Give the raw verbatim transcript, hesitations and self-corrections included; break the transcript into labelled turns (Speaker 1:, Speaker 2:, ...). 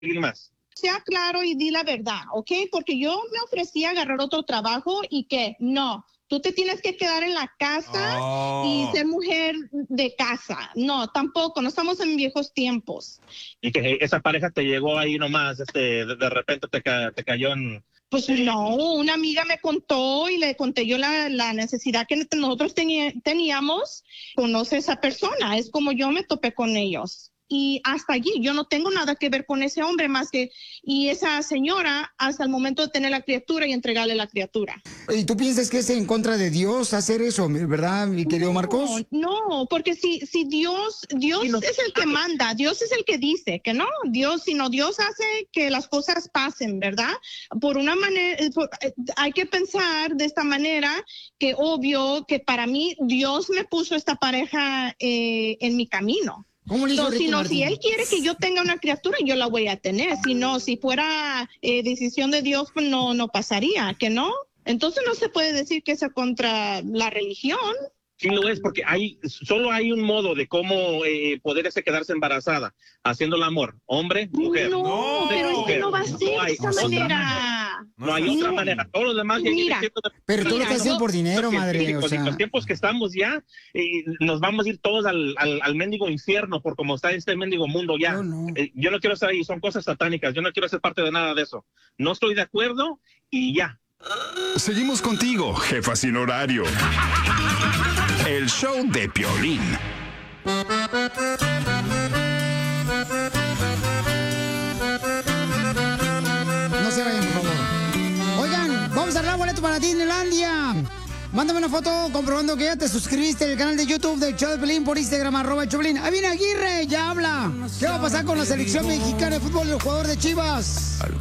Speaker 1: más.
Speaker 2: Sea claro y di la verdad, ¿ok? Porque yo me ofrecí a agarrar otro trabajo y que no, tú te tienes que quedar en la casa oh. y ser mujer de casa. No, tampoco, no estamos en viejos tiempos.
Speaker 1: Y que esa pareja te llegó ahí nomás, este, de, de repente te, ca te cayó en...
Speaker 2: Pues no, una amiga me contó y le conté yo la, la necesidad que nosotros tení, teníamos. Conoce a esa persona, es como yo me topé con ellos. Y hasta allí, yo no tengo nada que ver con ese hombre más que, y esa señora hasta el momento de tener la criatura y entregarle la criatura.
Speaker 3: ¿Y tú piensas que es en contra de Dios hacer eso, verdad, mi querido
Speaker 2: no,
Speaker 3: Marcos?
Speaker 2: No, porque si, si Dios, Dios no, es el que manda, Dios es el que dice que no, Dios, sino Dios hace que las cosas pasen, ¿verdad? Por una manera, por, hay que pensar de esta manera que obvio que para mí Dios me puso esta pareja eh, en mi camino.
Speaker 3: ¿Cómo le hizo
Speaker 2: no,
Speaker 3: Ricky
Speaker 2: si, no,
Speaker 3: Martin?
Speaker 2: si él quiere que yo tenga una criatura, yo la voy a tener. Si no, si fuera eh, decisión de Dios, pues no, no pasaría, ¿que no? Entonces no se puede decir que es contra la religión.
Speaker 1: Sí lo es, porque hay, solo hay un modo de cómo eh, poder ese quedarse embarazada, haciendo el amor, hombre, mujer.
Speaker 2: No, no pero es que no va a ser de no esa manera.
Speaker 1: manera. No hay no. otra manera. Todos los demás...
Speaker 2: Mira,
Speaker 1: de...
Speaker 3: Pero tú lo estás haciendo por dinero,
Speaker 1: que,
Speaker 3: madre.
Speaker 1: Sí,
Speaker 3: o
Speaker 1: con
Speaker 3: sea...
Speaker 1: los tiempos que estamos ya, eh, nos vamos a ir todos al, al, al mendigo infierno por como está este mendigo mundo ya.
Speaker 3: Yo no.
Speaker 1: Eh, yo no quiero estar ahí, son cosas satánicas. Yo no quiero ser parte de nada de eso. No estoy de acuerdo y ya.
Speaker 4: Seguimos contigo, jefa sin horario. El show de Piolín.
Speaker 3: No se vayan, por favor. Oigan, vamos a arreglar boleto para Disneylandia. Mándame una foto comprobando que ya te suscribiste al canal de YouTube del show de Piolín por Instagram, arroba el show de Piolín. Ahí viene Aguirre, ya habla. ¿Qué va a pasar con la selección mexicana de fútbol y el jugador de Chivas?